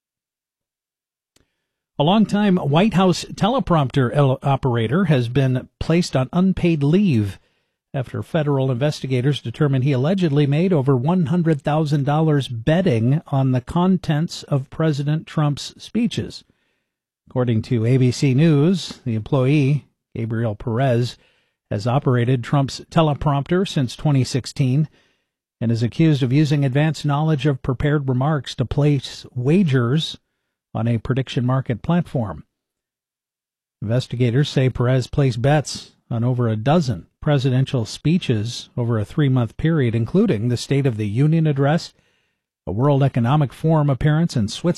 Speaker 14: A longtime White House teleprompter operator has been placed on unpaid leave after federal investigators determined he allegedly made over one hundred thousand dollars betting on the contents of President Trump's speeches. According to A B C News, the employee, Gabriel Perez, has operated Trump's teleprompter since twenty sixteen and is accused of using advanced knowledge of prepared remarks to place wagers on a prediction market platform. Investigators say Perez placed bets on over a dozen presidential speeches over a three-month period, including the State of the Union address, a World Economic Forum appearance in Switzerland,